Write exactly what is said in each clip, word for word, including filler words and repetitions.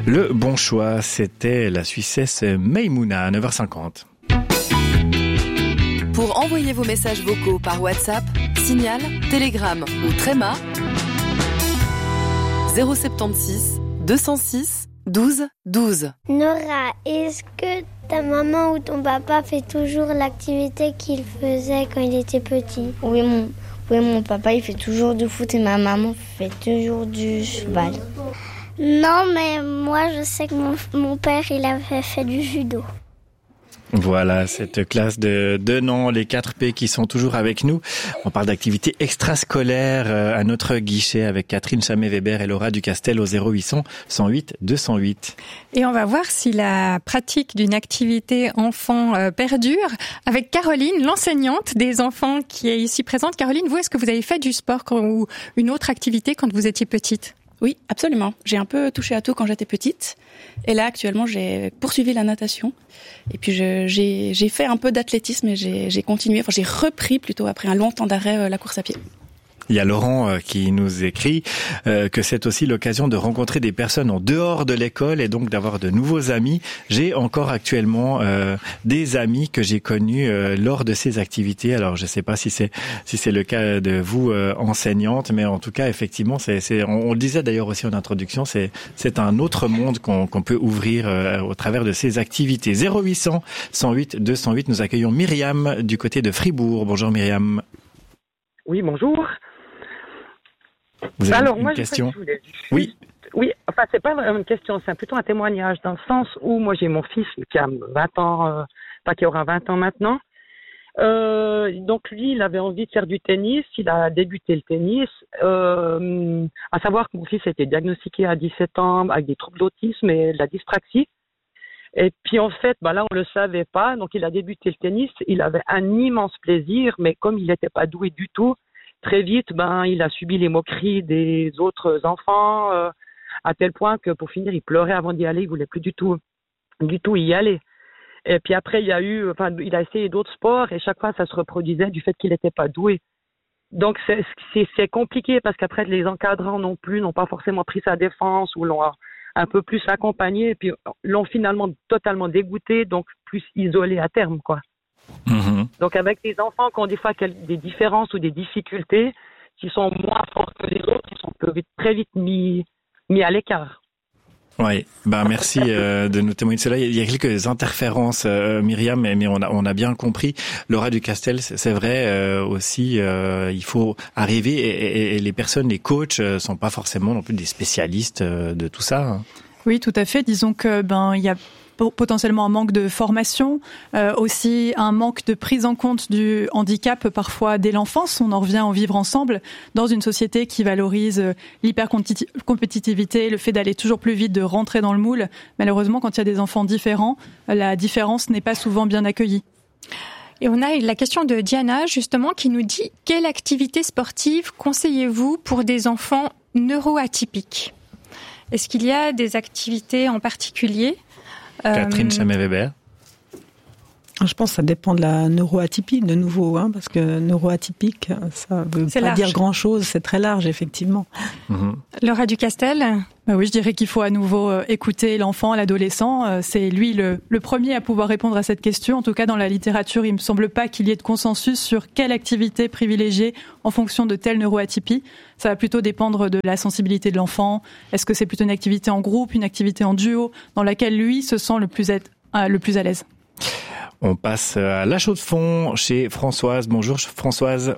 Le bon choix, c'était la Suissesse Maïmouna à neuf heures cinquante. Pour envoyer vos messages vocaux par WhatsApp, Signal, Telegram ou Tréma, zéro sept six deux zéro six douze douze. Nora, est-ce que ta maman ou ton papa fait toujours l'activité qu'il faisait quand il était petit? Oui, mon, oui, mon papa il fait toujours du foot et ma maman fait toujours du cheval. Non, mais moi je sais que mon, mon père il avait fait du judo. Voilà, cette classe de Denan, les quatre P qui sont toujours avec nous. On parle d'activités extrascolaires à notre guichet avec Catherine Chamet-Weber et Laura Ducastel au zéro huit cents cent huit deux cent huit. Et on va voir si la pratique d'une activité enfant euh, perdure avec Caroline, l'enseignante des enfants qui est ici présente. Caroline, vous, est-ce que vous avez fait du sport quand, ou une autre activité quand vous étiez petite? Oui, absolument. J'ai un peu touché à tout quand j'étais petite. Et là, actuellement, j'ai poursuivi la natation. Et puis, je, j'ai, j'ai fait un peu d'athlétisme et j'ai, j'ai continué, enfin, j'ai repris plutôt après un long temps d'arrêt la course à pied. Il y a Laurent qui nous écrit euh, que c'est aussi l'occasion de rencontrer des personnes en dehors de l'école et donc d'avoir de nouveaux amis. J'ai encore actuellement euh, des amis que j'ai connus euh, lors de ces activités. Alors je ne sais pas si c'est si c'est le cas de vous euh, enseignante, mais en tout cas effectivement c'est c'est on, on le disait d'ailleurs aussi en introduction, c'est c'est un autre monde qu'on qu'on peut ouvrir euh, au travers de ces activités. zéro huit cents cent huit deux cent huit. Nous accueillons Myriam du côté de Fribourg. Bonjour Myriam. Oui, bonjour. Vous avez Alors, une moi, question? je voulais juste... Oui. Oui, enfin, c'est pas vraiment une question, c'est plutôt un témoignage dans le sens où moi, j'ai mon fils qui a vingt ans, euh, enfin, qui aura vingt ans maintenant. Euh, donc, lui, il avait envie de faire du tennis. Il a débuté le tennis. Euh, à savoir que mon fils a été diagnostiqué à dix-sept ans avec des troubles d'autisme et de la dyspraxie. Et puis, en fait, bah là, on le savait pas. Donc, il a débuté le tennis. Il avait un immense plaisir, mais comme il n'était pas doué du tout, très vite, ben, il a subi les moqueries des autres enfants, euh, à tel point que pour finir, il pleurait avant d'y aller. Il voulait plus du tout, du tout y aller. Et puis après, il y a eu, enfin, il a essayé d'autres sports et chaque fois, ça se reproduisait du fait qu'il n'était pas doué. Donc, c'est, c'est, c'est compliqué parce qu'après, les encadrants non plus n'ont pas forcément pris sa défense ou l'ont un peu plus accompagné et puis l'ont finalement totalement dégoûté, donc plus isolé à terme, quoi. Mmh. Donc avec des enfants qui ont des fois des différences ou des difficultés qui sont moins fortes que les autres, ils sont très vite mis, mis à l'écart. Oui, ben merci euh, de nous témoigner de cela. Il y a quelques interférences, euh, Myriam, mais, mais on a on a bien compris. Laura Ducastel, c'est, c'est vrai euh, aussi. Euh, il faut arriver et, et, et les personnes, les coachs, euh, sont pas forcément non plus des spécialistes euh, de tout ça. Hein. Oui, tout à fait. Disons que ben il y a potentiellement un manque de formation, euh, aussi un manque de prise en compte du handicap parfois dès l'enfance. On en revient au vivre ensemble dans une société qui valorise l'hypercompétitivité, le fait d'aller toujours plus vite, de rentrer dans le moule. Malheureusement, quand il y a des enfants différents, la différence n'est pas souvent bien accueillie. Et on a la question de Diana, justement, qui nous dit « Quelle activité sportive conseillez-vous pour des enfants neuroatypiques ?» Est-ce qu'il y a des activités en particulier ? Catherine Chamet-Weber. Je pense que ça dépend de la neuroatypie, de nouveau, hein, parce que neuroatypique, ça veut c'est pas large. Dire grand-chose, c'est très large, effectivement. Mmh. Laura Ducastel. Bah oui, je dirais qu'il faut à nouveau écouter l'enfant, l'adolescent. C'est lui le, le premier à pouvoir répondre à cette question. En tout cas, dans la littérature, il me semble pas qu'il y ait de consensus sur quelle activité privilégier en fonction de telle neuroatypie. Ça va plutôt dépendre de la sensibilité de l'enfant. Est-ce que c'est plutôt une activité en groupe, une activité en duo, dans laquelle lui se sent le plus, être, le plus à l'aise? On passe à La Chaux-de-Fonds chez Françoise. Bonjour Françoise.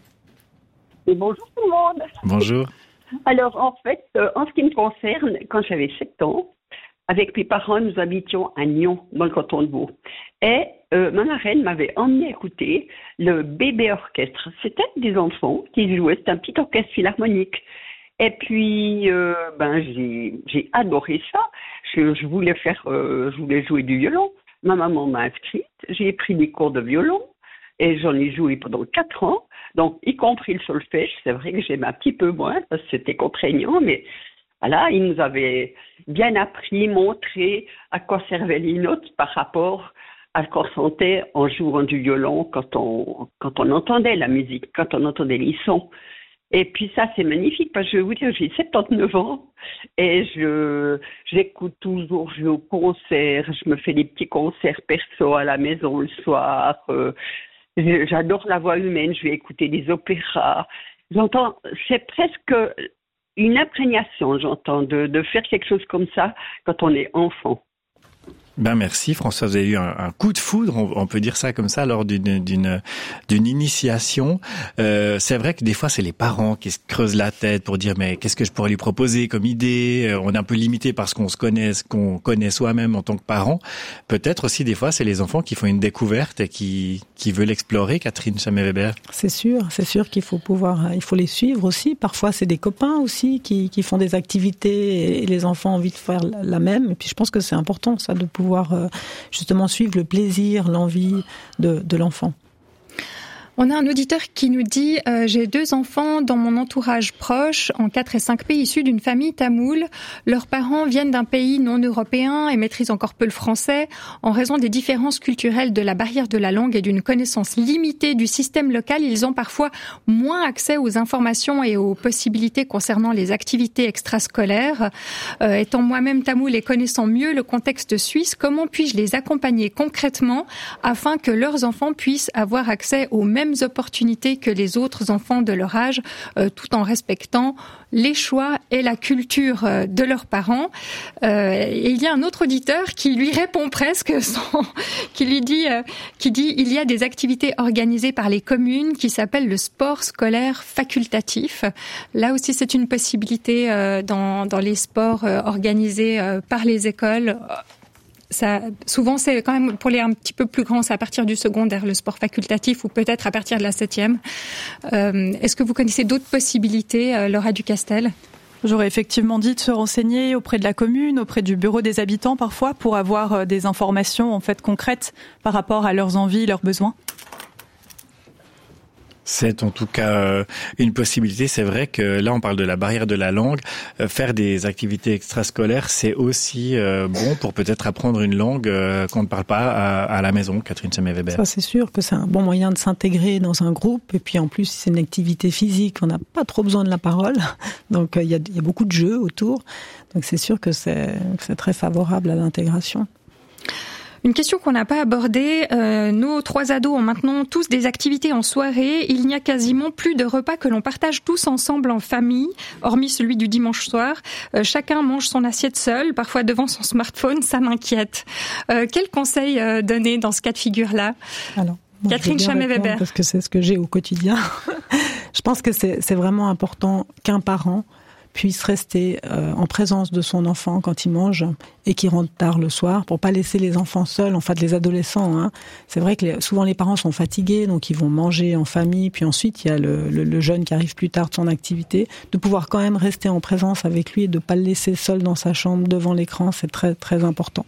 Et bonjour tout le monde. Bonjour. Alors en fait, euh, en ce qui me concerne, quand j'avais sept ans, avec mes parents, nous habitions à Nyon, dans le canton de Vaud. Et euh, ma marraine m'avait emmené écouter le bébé orchestre. C'était des enfants qui jouaient, c'était un petit orchestre philharmonique. Et puis, euh, ben j'ai, j'ai adoré ça. Je, je voulais faire, euh, je voulais jouer du violon. Ma maman m'a inscrite, j'ai pris des cours de violon et j'en ai joué pendant quatre ans, donc y compris le solfège. C'est vrai que j'aime un petit peu moins parce que c'était contraignant, mais voilà, ils nous avaient bien appris, montré à quoi servaient les notes par rapport à ce qu'on sentait en jouant du violon quand on, quand on entendait la musique, quand on entendait les sons. Et puis ça, c'est magnifique, parce que je vais vous dire, j'ai soixante-dix-neuf ans et je j'écoute toujours, je vais au concert, je me fais des petits concerts perso à la maison le soir. Euh, j'adore la voix humaine, je vais écouter des opéras. J'entends, c'est presque une imprégnation, j'entends, de, de faire quelque chose comme ça quand on est enfant. Ben merci François, vous avez eu un, un coup de foudre, on, on peut dire ça comme ça, lors d'une d'une d'une initiation. Euh, c'est vrai que des fois c'est les parents qui se creusent la tête pour dire mais qu'est-ce que je pourrais lui proposer comme idée. On est un peu limité parce qu'on se connaît, ce qu'on connaît soi-même en tant que parent. Peut-être aussi des fois c'est les enfants qui font une découverte et qui qui veulent explorer. Catherine Chamet-Weber. C'est sûr, c'est sûr qu'il faut pouvoir, il faut les suivre aussi. Parfois c'est des copains aussi qui qui font des activités et les enfants ont envie de faire la même. Et puis je pense que c'est important ça de pouvoir pouvoir justement suivre le plaisir, l'envie de, de l'enfant. On a un auditeur qui nous dit euh, « J'ai deux enfants dans mon entourage proche, en quatre et cinq pays, issus d'une famille tamoule. Leurs parents viennent d'un pays non européen et maîtrisent encore peu le français. En raison des différences culturelles, de la barrière de la langue et d'une connaissance limitée du système local, ils ont parfois moins accès aux informations et aux possibilités concernant les activités extrascolaires. Euh, étant moi-même tamoule et connaissant mieux le contexte suisse, comment puis-je les accompagner concrètement afin que leurs enfants puissent avoir accès aux mêmes opportunités que les autres enfants de leur âge, euh, tout en respectant les choix et la culture euh, de leurs parents. Euh, et il y a un autre auditeur qui lui répond presque, sans, qui lui dit, euh, qui dit, il y a des activités organisées par les communes qui s'appellent le sport scolaire facultatif. Là aussi, c'est une possibilité euh, dans, dans les sports euh, organisés euh, par les écoles. Ça, souvent, c'est quand même, pour les un petit peu plus grands, c'est à partir du secondaire, le sport facultatif, ou peut-être à partir de la septième. Euh, est-ce que vous connaissez d'autres possibilités, euh, Laura Ducastel ? J'aurais effectivement dit de se renseigner auprès de la commune, auprès du bureau des habitants parfois, pour avoir des informations en fait concrètes par rapport à leurs envies, leurs besoins. C'est en tout cas une possibilité. C'est vrai que là, on parle de la barrière de la langue. Faire des activités extrascolaires, c'est aussi bon pour peut-être apprendre une langue qu'on ne parle pas à, à la maison. Catherine Chamet-Weber. Ça, c'est sûr que c'est un bon moyen de s'intégrer dans un groupe. Et puis en plus, c'est une activité physique. On n'a pas trop besoin de la parole. Donc il y a, il y a beaucoup de jeux autour. Donc c'est sûr que c'est, que c'est très favorable à l'intégration. Une question qu'on n'a pas abordée, euh, nos trois ados ont maintenant tous des activités en soirée. Il n'y a quasiment plus de repas que l'on partage tous ensemble en famille, hormis celui du dimanche soir. Euh, chacun mange son assiette seul, parfois devant son smartphone, ça m'inquiète. Euh, quel conseil euh, donner dans ce cas de figure-là ? Alors, bon, Catherine Chamet-Weber. Parce que c'est ce que j'ai au quotidien. Je pense que c'est, c'est vraiment important qu'un parent puisse rester euh, en présence de son enfant quand il mange et qu'il rentre tard le soir, pour pas laisser les enfants seuls, en fait les adolescents. Hein. C'est vrai que les, souvent les parents sont fatigués, donc ils vont manger en famille, puis ensuite il y a le, le, le jeune qui arrive plus tard de son activité. De pouvoir quand même rester en présence avec lui et de pas le laisser seul dans sa chambre devant l'écran, c'est très très important.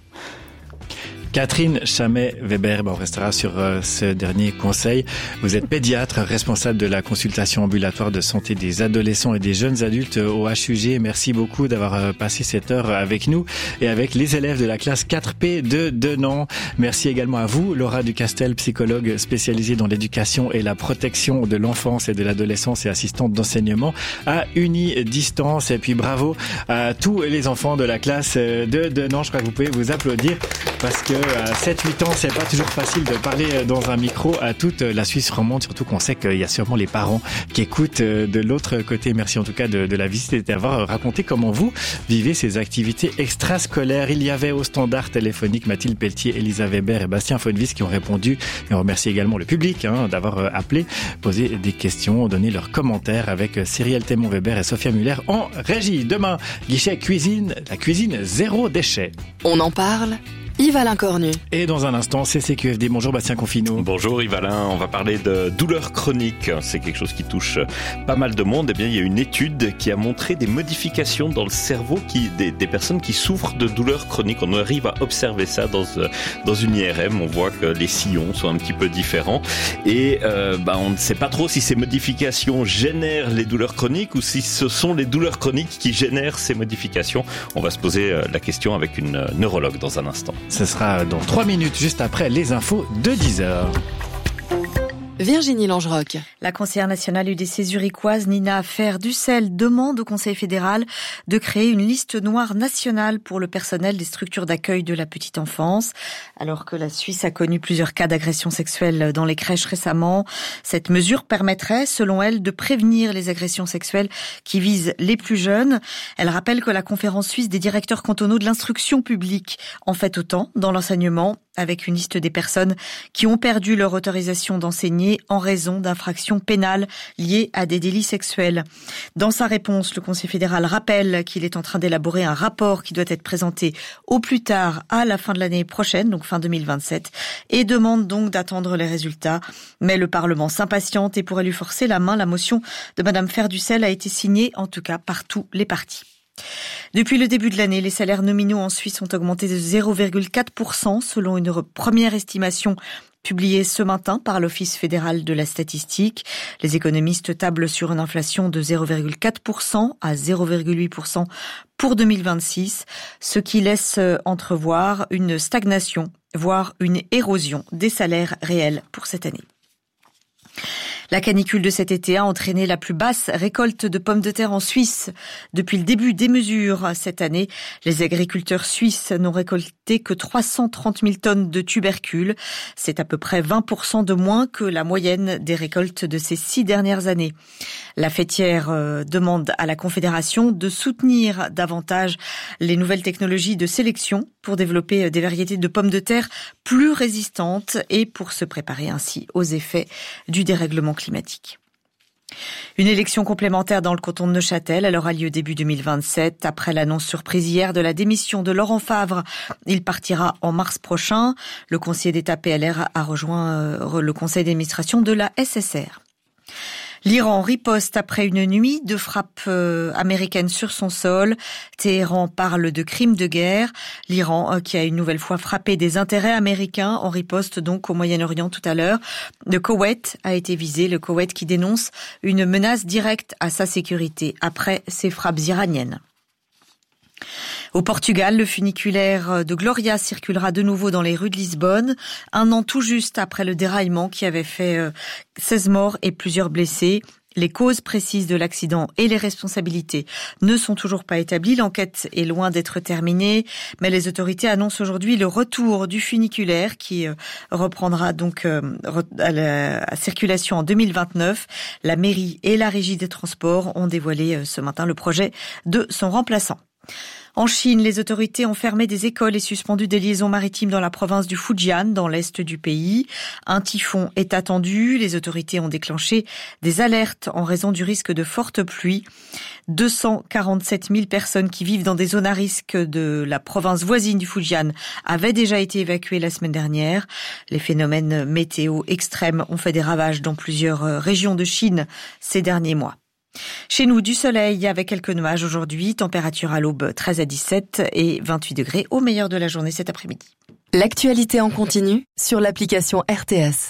Catherine Chamet-Weber, ben on restera sur euh, ce dernier conseil. Vous êtes pédiatre, responsable de la consultation ambulatoire de santé des adolescents et des jeunes adultes au H U G. Merci beaucoup d'avoir euh, passé cette heure avec nous et avec les élèves de la classe quatre P de Denan. Merci également à vous, Laura Ducastel, psychologue spécialisée dans l'éducation et la protection de l'enfance et de l'adolescence et assistante d'enseignement à Unidistance. Et puis bravo à tous les enfants de la classe de Denan. Je crois que vous pouvez vous applaudir parce que à sept huit ans, c'est pas toujours facile de parler dans un micro à toute la Suisse romande, surtout qu'on sait qu'il y a sûrement les parents qui écoutent de l'autre côté. Merci en tout cas de, de la visite et d'avoir raconté comment vous vivez ces activités extrascolaires. Il y avait au standard téléphonique Mathilde Pelletier, Elisa Weber et Bastien Fonvis qui ont répondu. Et on remercie également le public hein, d'avoir appelé, posé des questions, donné leurs commentaires avec Cyrielle Thémon-Weber et Sophia Muller en régie. Demain, guichet cuisine, la cuisine zéro déchet. On en parle. Yves-Alain Cornu. Et dans un instant, C C Q F D. Bonjour Bastien Confineau. Bonjour Yves-Alain, on va parler de douleurs chroniques. C'est quelque chose qui touche pas mal de monde. Eh bien, il y a une étude qui a montré des modifications dans le cerveau qui, des, des personnes qui souffrent de douleurs chroniques. On arrive à observer ça dans, dans une I R M. On voit que les sillons sont un petit peu différents. Et euh, bah, on ne sait pas trop si ces modifications génèrent les douleurs chroniques ou si ce sont les douleurs chroniques qui génèrent ces modifications. On va se poser la question avec une neurologue dans un instant. Ce sera dans trois minutes, juste après les infos de dix heures. Virginie Langeroc. La conseillère nationale U D C zurichoise Nina Ferdussel demande au Conseil fédéral de créer une liste noire nationale pour le personnel des structures d'accueil de la petite enfance. Alors que la Suisse a connu plusieurs cas d'agressions sexuelles dans les crèches récemment, cette mesure permettrait, selon elle, de prévenir les agressions sexuelles qui visent les plus jeunes. Elle rappelle que la conférence suisse des directeurs cantonaux de l'instruction publique en fait autant dans l'enseignement, avec une liste des personnes qui ont perdu leur autorisation d'enseigner en raison d'infractions pénales liées à des délits sexuels. Dans sa réponse, le Conseil fédéral rappelle qu'il est en train d'élaborer un rapport qui doit être présenté au plus tard à la fin de l'année prochaine, donc fin deux mille vingt-sept, et demande donc d'attendre les résultats. Mais le Parlement s'impatiente et pourrait lui forcer la main. La motion de Madame Ferdussel a été signée, en tout cas, par tous les partis. Depuis le début de l'année, les salaires nominaux en Suisse ont augmenté de zéro virgule quatre pour cent selon une première estimation publiée ce matin par l'Office fédéral de la statistique. Les économistes tablent sur une inflation de zéro virgule quatre pour cent à zéro virgule huit pour cent pour deux mille vingt-six, ce qui laisse entrevoir une stagnation, voire une érosion des salaires réels pour cette année. La canicule de cet été a entraîné la plus basse récolte de pommes de terre en Suisse depuis le début des mesures. Cette année, les agriculteurs suisses n'ont récolté que trois cent trente mille tonnes de tubercules. C'est à peu près vingt pour cent de moins que la moyenne des récoltes de ces six dernières années. La fêtière demande à la Confédération de soutenir davantage les nouvelles technologies de sélection pour développer des variétés de pommes de terre plus résistantes et pour se préparer ainsi aux effets du dérèglement climatique. Une élection complémentaire dans le canton de Neuchâtel, elle aura lieu début deux mille vingt-sept. Après l'annonce surprise hier de la démission de Laurent Favre, il partira en mars prochain. Le conseiller d'État P L R a rejoint le conseil d'administration de la S S R. L'Iran riposte après une nuit de frappes euh, américaines sur son sol. Téhéran parle de crimes de guerre. L'Iran euh, qui a une nouvelle fois frappé des intérêts américains en riposte donc au Moyen-Orient tout à l'heure. Le Koweït a été visé, le Koweït qui dénonce une menace directe à sa sécurité après ces frappes iraniennes. Au Portugal, le funiculaire de Gloria circulera de nouveau dans les rues de Lisbonne, un an tout juste après le déraillement qui avait fait seize morts et plusieurs blessés. Les causes précises de l'accident et les responsabilités ne sont toujours pas établies. L'enquête est loin d'être terminée, mais les autorités annoncent aujourd'hui le retour du funiculaire qui reprendra donc à la circulation en deux mille vingt-neuf. La mairie et la régie des transports ont dévoilé ce matin le projet de son remplaçant. En Chine, les autorités ont fermé des écoles et suspendu des liaisons maritimes dans la province du Fujian, dans l'est du pays. Un typhon est attendu. Les autorités ont déclenché des alertes en raison du risque de fortes pluies. deux cent quarante-sept mille personnes qui vivent dans des zones à risque de la province voisine du Fujian avaient déjà été évacuées la semaine dernière. Les phénomènes météo extrêmes ont fait des ravages dans plusieurs régions de Chine ces derniers mois. Chez nous, du soleil avec quelques nuages aujourd'hui, température à l'aube treize à dix-sept et vingt-huit degrés au meilleur de la journée cet après-midi. L'actualité en continu sur l'application R T S.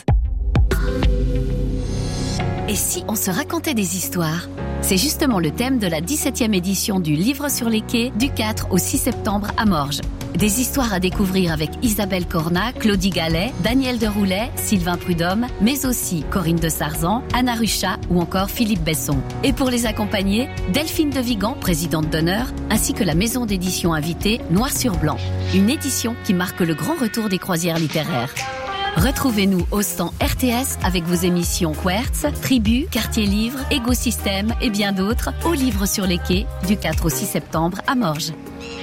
Et si on se racontait des histoires ? C'est justement le thème de la dix-septième édition du Livre sur les quais du quatre au six septembre à Morges. Des histoires à découvrir avec Isabelle Corna, Claudie Gallet, Daniel de Roulet, Sylvain Prudhomme, mais aussi Corinne de Sarzan, Anna Ruchat ou encore Philippe Besson. Et pour les accompagner, Delphine de Vigan, présidente d'honneur, ainsi que la maison d'édition invitée Noir sur Blanc. Une édition qui marque le grand retour des croisières littéraires. Retrouvez-nous au stand R T S avec vos émissions Quertz, Tribu, Quartier Livre, Écosystème et bien d'autres au Livre sur les quais du quatre au six septembre à Morges.